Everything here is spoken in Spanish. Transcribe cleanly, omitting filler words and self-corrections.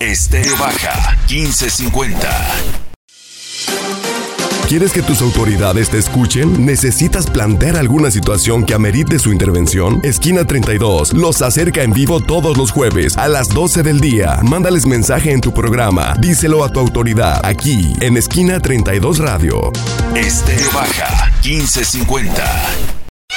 Estéreo Baja 1550. ¿Quieres que tus autoridades te escuchen? ¿Necesitas plantear alguna situación que amerite su intervención? Esquina 32 los acerca en vivo todos los jueves a las 12 del día. Mándales mensaje en tu programa. Díselo a tu autoridad aquí en Esquina 32 Radio. Estéreo Baja 1550.